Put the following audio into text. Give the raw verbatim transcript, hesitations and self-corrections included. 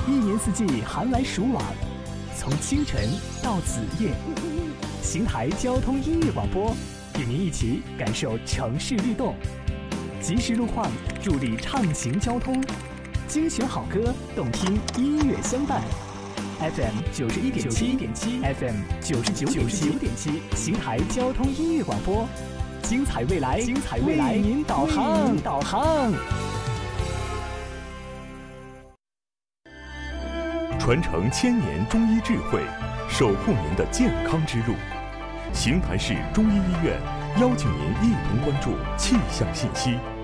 一年四季寒来暑往，从清晨到子夜，邢台交通音乐广播与您一起感受城市律动，及时路况助力畅行交通，精选好歌，动听音乐相伴。F M 九十一点七点七 ，F M 九十九九十九点七，邢台交通音乐广播，精彩未来，精彩未来，为您导航，导航。 传承千年中医智慧，守护您的健康之路。邢台市中医医院邀请您一同关注气象信息。